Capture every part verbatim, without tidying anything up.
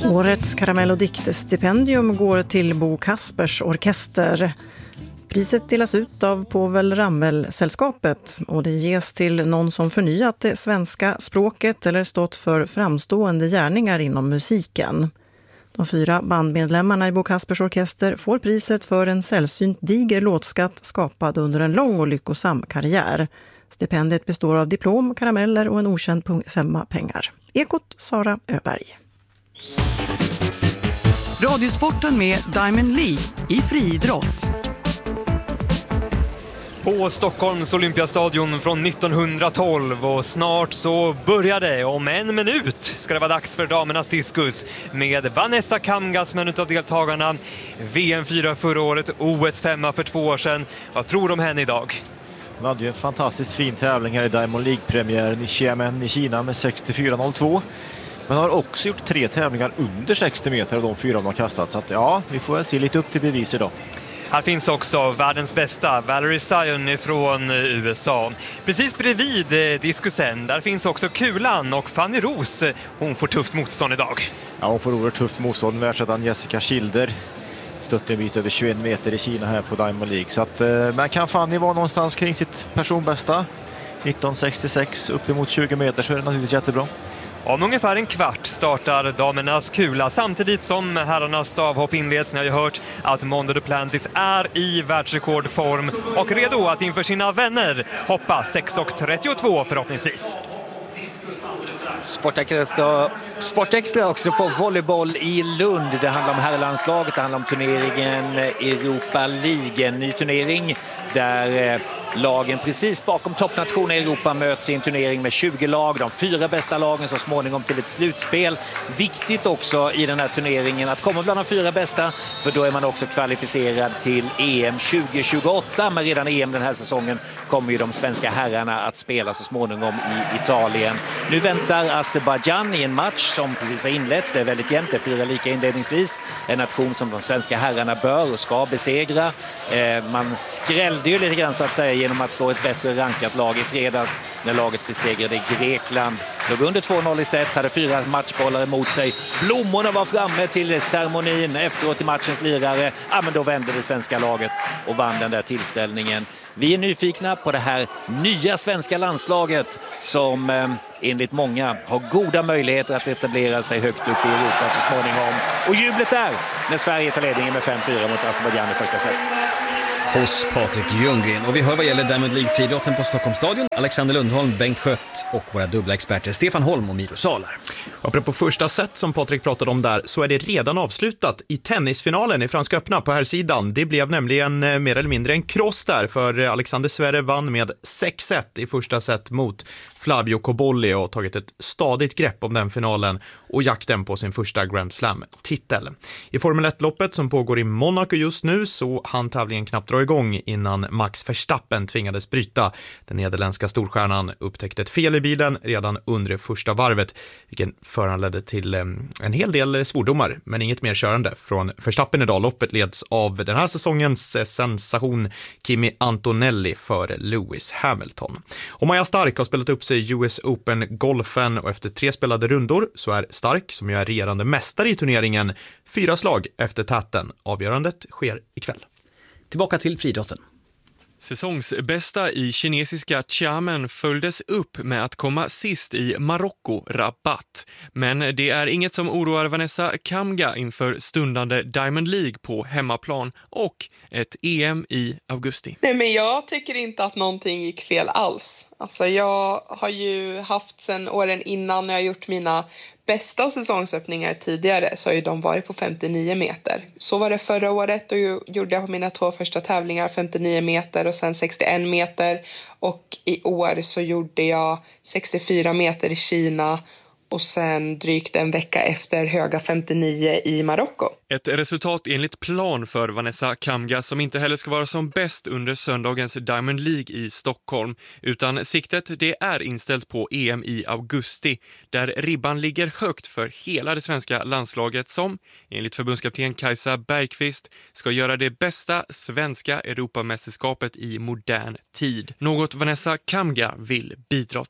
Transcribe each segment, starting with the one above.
Årets Karamell- och diktstipendium går till Bo Kaspers orkester. Priset delas ut av Povel Ramel-sällskapet och det ges till någon som förnyat det svenska språket eller stått för framstående gärningar inom musiken. De fyra bandmedlemmarna i Bo Kaspers orkester får priset för en sällsynt diger låtskatt skapad under en lång och lyckosam karriär. Stipendiet består av diplom, karameller och en okänd summa pengar. Ekot, Sara Öberg. Radiosporten med Diamond League i friidrott. På Stockholms Olympiastadion från nittonhundratolv och snart så börjar det. Om en minut ska det vara dags för damernas diskus med Vanessa Kamga som en av deltagarna. V M fyra förra året, O S fem för två år sedan. Vad tror du om henne idag? Vi hade ju en fantastiskt fin tävling här i Diamond League-premiären i Xiamen i Kina med sextiofyra noll två. Men har också gjort tre tävlingar under sextio meter av de fyra de har kastat. Så att, ja, vi får se lite upp till bevis idag. Här finns också världens bästa Valerie Zion från U S A. Precis bredvid diskusen, där finns också Kulan och Fanny Ros. Hon får tufft motstånd idag. Ja, hon får oerhört tufft motstånd. Världsettan Jessica Schilder stötte en bit över tjugoett meter i Kina här på Diamond League. Så att, men kan Fanny vara någonstans kring sitt personbästa nitton sextiosex uppemot tjugo meter så är det naturligtvis jättebra. Om ungefär en kvart startar damernas kula samtidigt som herrarnas stavhopp inleds. Ni har ju hört att Mondo Duplantis är i världsrekordform och redo att inför sina vänner hoppa sex trettiotvå förhoppningsvis. Sportextra, Sportextra också på volleyboll i Lund. Det handlar om herrlandslaget, det handlar om turneringen Europa League. En ny turnering där lagen precis bakom toppnationen i Europa möts i en turnering med tjugo lag. De fyra bästa lagen så småningom till ett slutspel. Viktigt också i den här turneringen att komma bland de fyra bästa, för då är man också kvalificerad till E M tjugo tjugoåtta. Men redan E M den här säsongen kommer ju de svenska herrarna att spela så småningom i Italien. Nu väntar Azerbaijan i en match som precis har inletts. Det är väldigt jämnt, det är fyra lika inledningsvis. En nation som de svenska herrarna bör och ska besegra. Eh, man skrällde ju lite grann så att säga genom att slå ett bättre rankat lag i fredags när laget besegrade Grekland. Låg under två noll i set, hade fyra matchbollar emot sig. Blommorna var framme till ceremonin efteråt i matchens lirare. Ja, men då vände det svenska laget och vann den där tillställningen. Vi är nyfikna på det här nya svenska landslaget som eh, enligt många har goda möjligheter att etablera sig högt upp i Europa så småningom. Och jublet är när Sverige tar ledningen med fem fyra mot Azerbaijan i första set. Hos Patrik Ljunggren. Och vi hör vad gäller Diamond League-friidrotten på Stockholmsstadion. Alexander Lundholm, Bengt Skött och våra dubbla experter Stefan Holm och Miro Salar. Och på första set som Patrik pratade om där så är det redan avslutat i tennisfinalen i Franska öppna på här sidan. Det blev nämligen mer eller mindre en kross där för Alexander Zverev vann med sex ett i första set mot Flavio Cobolli och tagit ett stadigt grepp om den finalen och jakten på sin första Grand Slam-titel. I Formel ett-loppet som pågår i Monaco just nu så hann tävlingen knappt dra igång innan Max Verstappen tvingades bryta. Den nederländska storstjärnan upptäckte ett fel i bilen redan under första varvet, vilken föranledde till en hel del svordomar, men inget mer körande från Verstappen idag. Loppet leds av den här säsongens sensation Kimi Antonelli för Lewis Hamilton. Och Maja Stark har spelat upp sig i U S Open-golfen och efter tre spelade rundor så är Stark, som ju är regerande mästare i turneringen, fyra slag efter täten. Avgörandet sker ikväll. Tillbaka till friidrotten. Säsongsbästa i kinesiska Xiamen följdes upp med att komma sist i Marocko, Rabat. Men det är inget som oroar Vanessa Kamga inför stundande Diamond League på hemmaplan och ett E M i augusti. Nej, men jag tycker inte att någonting gick fel alls. Alltså jag har ju haft sedan åren innan när jag gjort mina bästa säsongsöppningar tidigare så har ju de varit på femtionio meter. Så var det förra året, och gjorde jag på mina två första tävlingar femtionio meter och sen sextioen meter. Och i år så gjorde jag sextiofyra meter i Kina och sen drygt en vecka efter höga femtionio i Marocko. Ett resultat enligt plan för Vanessa Kamga som inte heller ska vara som bäst under söndagens Diamond League i Stockholm, utan siktet det är inställt på E M i augusti där ribban ligger högt för hela det svenska landslaget som enligt förbundskapten Kajsa Bergqvist ska göra det bästa svenska Europamästerskapet i modern tid. Något Vanessa Kamga vill bidra till.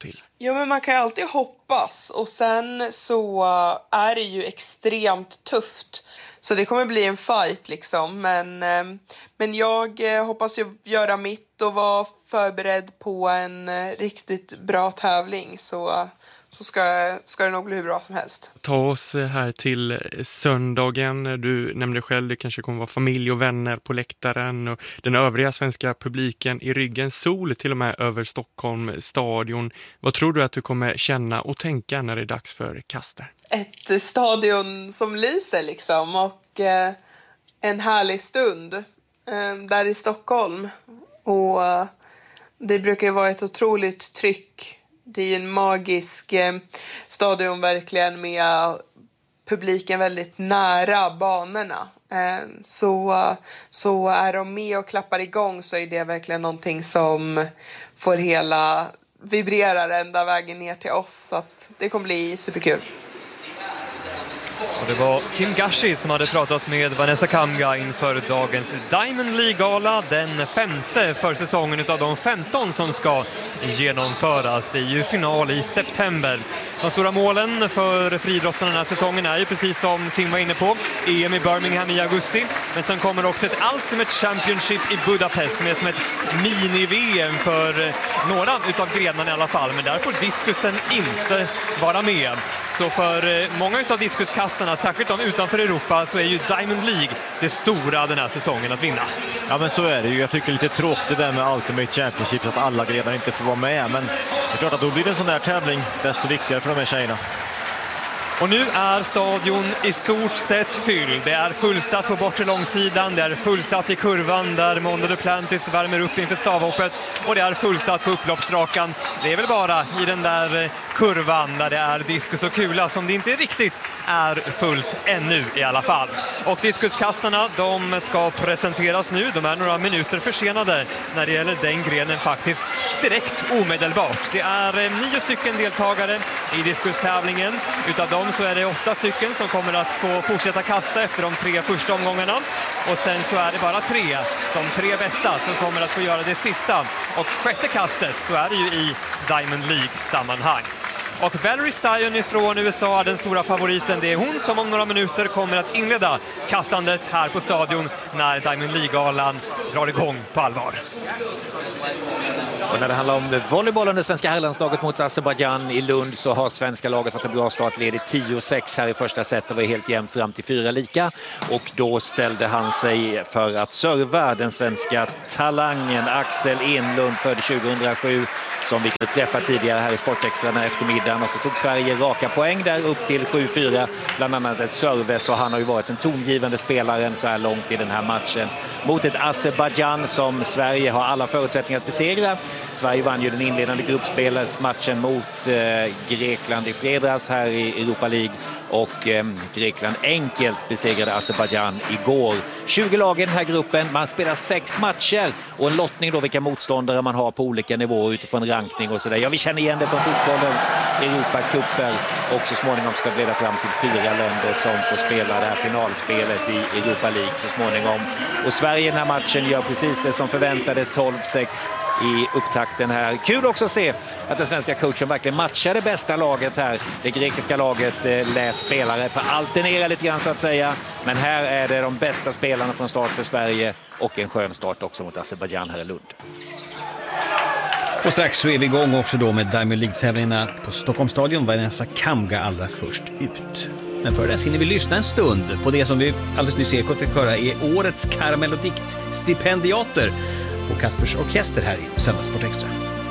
Ja, men man kan ju alltid hoppas. Och sen så är det ju extremt tufft. Så det kommer bli en fight liksom. Men, men jag hoppas ju göra mitt och vara förberedd på en riktigt bra tävling. Så, så ska, ska det nog bli hur bra som helst. Ta oss här till söndagen. Du nämnde själv, det kanske kommer vara familj och vänner på läktaren och den övriga svenska publiken i ryggen. Sol till och med över Stockholm stadion. Vad tror du att du kommer känna och tänka när det är dags för kaster? Ett stadion som lyser liksom och eh, en härlig stund eh, där i Stockholm. Och eh, det brukar ju vara ett otroligt tryck. Det är en magisk eh, stadion verkligen med publiken väldigt nära banorna. Eh, så, så är de med och klappar igång så är det verkligen någonting som får hela vibrerar ända vägen ner till oss. Så att det kommer bli superkul. Och det var Tim Gashi som hade pratat med Vanessa Kamga inför dagens Diamond League-gala, den femte för säsongen utav de femton som ska genomföras. Det är ju final i september. De stora målen för friidrotten den här säsongen är ju precis som Tim var inne på, E M i Birmingham i augusti. Men sen kommer också ett Ultimate Championship i Budapest som är som ett mini-V M för några utav grenarna i alla fall. Men där får diskusen inte vara med. Så för många utav diskuskastarna, särskilt de utanför Europa, så är ju Diamond League det stora den här säsongen att vinna. Ja, men så är det ju. Jag tycker det är lite tråkigt det där med Ultimate Championship så att alla grenar inte får vara med. Men det är klart att då blir det en sån där tävling desto viktigare för de här tjejerna. Och nu är stadion i stort sett fylld. Det är fullsatt på bortre långsidan, det är fullsatt i kurvan där Mondo Duplantis värmer upp inför stavhoppet och det är fullsatt på upploppsrakan. Det är väl bara i den där kurvan där det är diskus och kula som det inte riktigt är fullt ännu i alla fall. Och diskuskastarna, de ska presenteras nu. De är några minuter försenade när det gäller den grenen faktiskt direkt omedelbart. Det är nio stycken deltagare i diskustävlingen. Utav dem så är det åtta stycken som kommer att få fortsätta kasta efter de tre första omgångarna. Och sen så är det bara tre, de tre bästa, som kommer att få göra det sista. Och sjätte kastet så är det ju i Diamond League-sammanhang. Och Valerie Zion ifrån U S A, den stora favoriten, det är hon som om några minuter kommer att inleda kastandet här på stadion när Diamond League-galan drar igång på allvar. Och när det handlar om volleybollen, det svenska herrlandslaget mot Azerbaijan i Lund, så har svenska laget fått en bra start, leder tio sex här i första set och var helt jämnt fram till fyra lika. Och då ställde han sig för att serva den svenska talangen Axel Enlund, född tjugohundrasju, som vi kunde träffa tidigare här i Sportextra den här eftermiddagen. Och så tog Sverige raka poäng där upp till sju fyra, bland annat ett service, och han har ju varit en tongivande spelaren så här långt i den här matchen mot ett Azerbaijan som Sverige har alla förutsättningar att besegra. Sverige vann ju den inledande gruppspelsmatchen mot eh, Grekland i fredags här i Europa League, och eh, Grekland enkelt besegrade Azerbaijan igår. tjugo lag i den här gruppen, man spelar sex matcher och en lottning då vilka motståndare man har på olika nivåer utifrån rankning och sådär. Ja, vi känner igen det från fotbollens Europacuper, och så småningom ska det leda fram till fyra länder som får spela det här finalspelet i Europa League så småningom. Och Sverige i den här matchen gör precis det som förväntades, tolv sex i upptakten här. Kul också att se att den svenska coachen verkligen matchar det bästa laget här. Det grekiska laget eh, lät spelare för alternera lite grann så att säga. Men här är det de bästa spelarna från start för Sverige, och en skön start också mot Azerbaijan här i Lund. Och strax så är vi igång också då med Diamond League-tävlingarna på Stockholmsstadion. Vanessa Kamga allra först ut. Men för det hinner vi lyssna en stund på det som vi alldeles nyss fick höra är årets Karamellodikt stipendiater på Kaspers Orkester här i Söndagssport Extra.